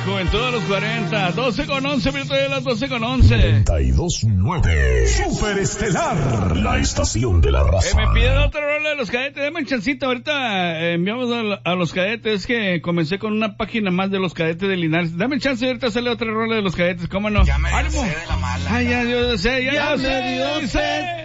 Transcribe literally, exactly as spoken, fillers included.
Juventud a los cuarenta. doce con once, minutos de las doce con once. noventa y dos punto nueve. Super Estelar, la estación de la raza. Eh, me piden otra rola de los cadetes. Dame un chancito. Ahorita eh, enviamos a, a los cadetes. Es que comencé con una página más de los cadetes de Linares. Dame un chance. Ahorita sale otra rola de los cadetes. ¿Cómo no? Ya me ¡Ánimo! sé de la mala. Ay, ya, yo sé. Ya, Ya yo me sé, dio yo sé.